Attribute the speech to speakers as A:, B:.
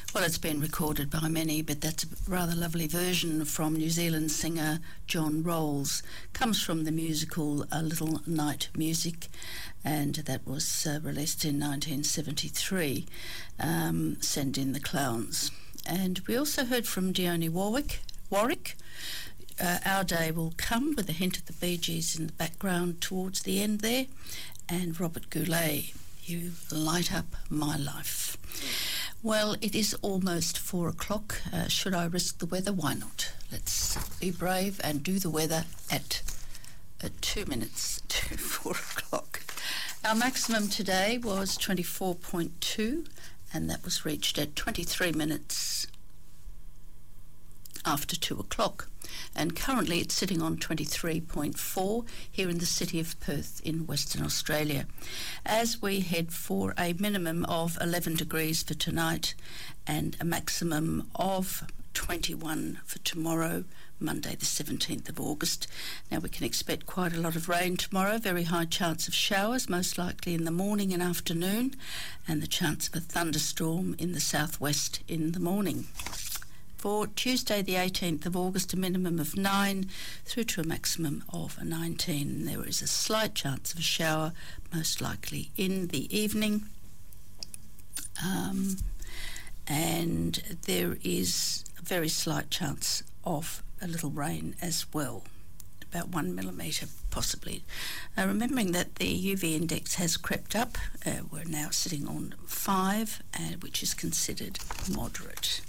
A: Well, it's been recorded by many, but that's a rather lovely version from New Zealand singer John Rolls. Comes from the musical A Little Night Music, and that was released in 1973, Send in the Clowns. And we also heard from Dionne Warwick, Our Day Will Come, with a hint of the Bee Gees in the background towards the end there, and Robert Goulet, You Light Up My Life. Well, it is almost 4 o'clock. Should I risk the weather? Why not? Let's be brave and do the weather at 2 minutes to 4 o'clock. Our maximum today was 24.2, and that was reached at 23 minutes after 2 o'clock. And currently it's sitting on 23.4 here in the city of Perth in Western Australia, as we head for a minimum of 11 degrees for tonight and a maximum of 21 for tomorrow, Monday the 17th of August. Now we can expect quite a lot of rain tomorrow, very high chance of showers, most likely in the morning and afternoon, and the chance of a thunderstorm in the southwest in the morning. For Tuesday the 18th of August, a minimum of 9 through to a maximum of 19. There is a slight chance of a shower, most likely in the evening. And there is a very slight chance of a little rain as well, about 1 millimetre possibly. Remembering that the UV index has crept up, we're now sitting on 5, which is considered moderate.